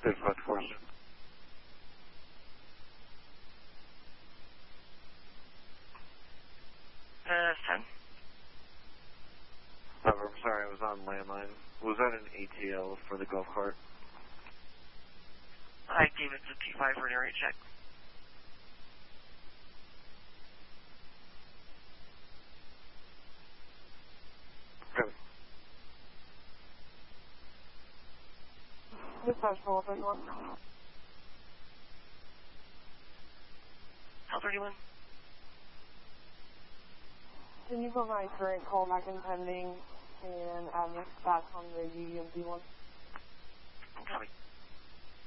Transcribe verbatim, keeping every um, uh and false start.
Good first question. Uh, ten. I'm sorry, I was on landline. Was that an A T L for the golf cart? I gave it to T five for an area check. Okay. Dispatch call thirty-one. Call thirty-one. Can you provide current callback and pending and address back on the U M D one? Copy.